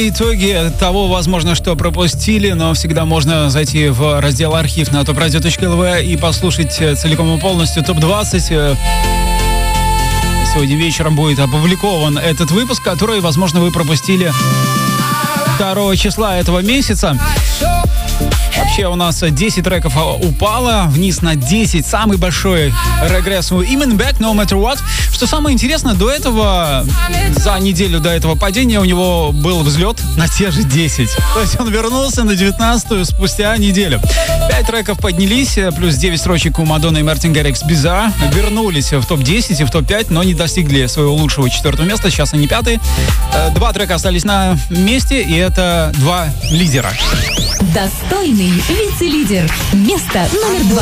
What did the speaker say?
итоги того, возможно, что пропустили, но всегда можно зайти в раздел «Архив» на topradio.lv и послушать целиком и полностью ТОП-20. Сегодня вечером будет опубликован этот выпуск, который, возможно, вы пропустили 2 числа этого месяца. Вообще у нас 10 треков упало вниз на 10. Самый большой регресс у Immin Back, No Matter What. Что самое интересное, до этого, за неделю до этого падения у него был взлет на те же 10. То есть он вернулся на 19-ю спустя неделю. 5 треков поднялись, плюс 9 строчек у Мадонны и Мартин Гаррикс Bizarre. Вернулись в топ-10 и в топ-5, но не достигли своего лучшего 4-го места. Сейчас они 5-е. 2 трека остались на месте, и это 2 лидера. Достойный вице-лидер. Место номер 2.